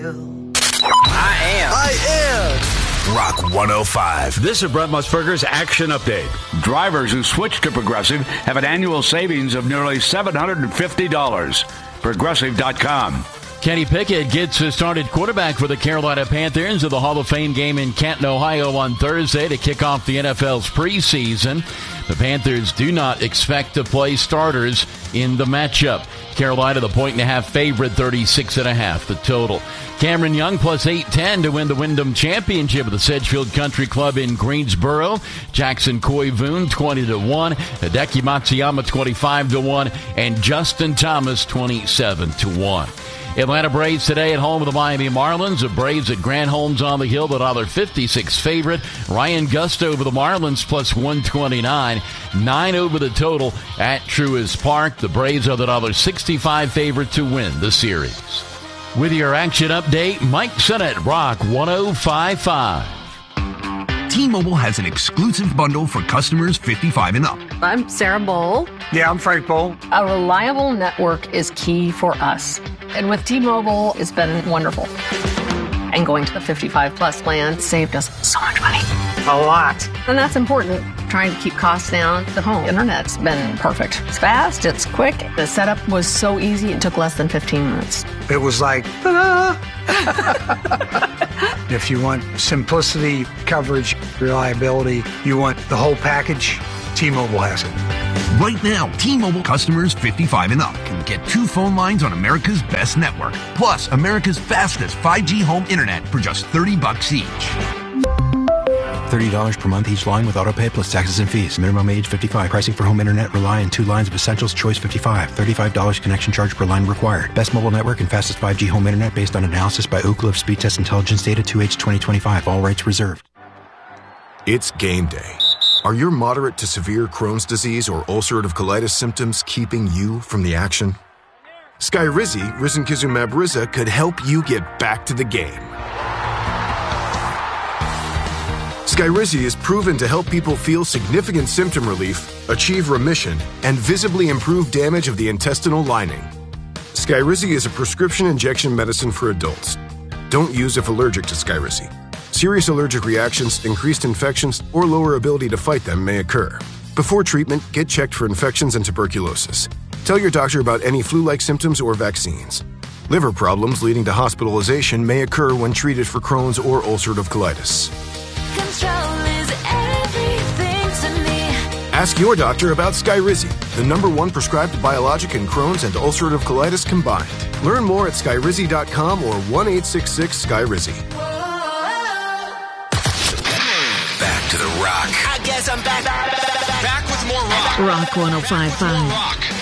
will. I am. Rock 105. This is Brent Musburger's Action Update. Drivers who switch to Progressive have an annual savings of nearly $750. Progressive.com. Kenny Pickett gets started quarterback for the Carolina Panthers at the Hall of Fame game in Canton, Ohio on Thursday to kick off the NFL's preseason. The Panthers do not expect to play starters in the matchup. Carolina, the 1.5 favorite, 36.5 the total. Cameron Young plus 810 to win the Wyndham Championship at the Sedgefield Country Club in Greensboro. Jackson Koivoon 20-1, Hideki Matsuyama 25-1, and Justin Thomas 27-1. Atlanta Braves today at home with the Miami Marlins. The Braves at Grant Holmes on the Hill, the $1.56 favorite. Ryan Gusto over the Marlins plus 129. 9 over the total at Truist Park. The Braves are the $1.65 favorite to win the series. With your action update, Mike Sennett, Rock 105.5. T-Mobile has an exclusive bundle for customers 55 and up. I'm Sarah Bowl. Yeah, I'm Frank Bowl. A reliable network is key for us. And with T-Mobile, it's been wonderful. And going to the 55 plus plan saved us so much money. A lot. And that's important. Trying to keep costs down. The home internet's been perfect. It's fast, it's quick. The setup was so easy, it took less than 15 minutes. It was like, ta-da! If you want simplicity, coverage, reliability, you want the whole package, T-Mobile has it. Right now, T-Mobile customers 55 and up can get 2 phone lines on America's best network, plus America's fastest 5G home internet for just $30 each. $30 per month each line with autopay plus taxes and fees. Minimum age 55. Pricing for home internet rely on 2 lines of Essentials Choice 55. $35 connection charge per line required. Best mobile network and fastest 5G home internet based on analysis by Ookla of Speed Test Intelligence Data 2H 2025. All rights reserved. It's game day. Are your moderate to severe Crohn's disease or ulcerative colitis symptoms keeping you from the action? Skyrizi, risankizumab Riza, could help you get back to the game. Skyrizi is proven to help people feel significant symptom relief, achieve remission, and visibly improve damage of the intestinal lining. Skyrizi is a prescription injection medicine for adults. Don't use if allergic to Skyrizi. Serious allergic reactions, increased infections, or lower ability to fight them may occur. Before treatment, get checked for infections and tuberculosis. Tell your doctor about any flu-like symptoms or vaccines. Liver problems leading to hospitalization may occur when treated for Crohn's or ulcerative colitis. Control is everything to me. Ask your doctor about Skyrizi, the #1 prescribed biologic in Crohn's and ulcerative colitis combined. Learn more at skyrizi.com or 1-866-SKYRIZI. Back to the Rock. I guess I'm back with more Rock. Rock 105.5. Rock.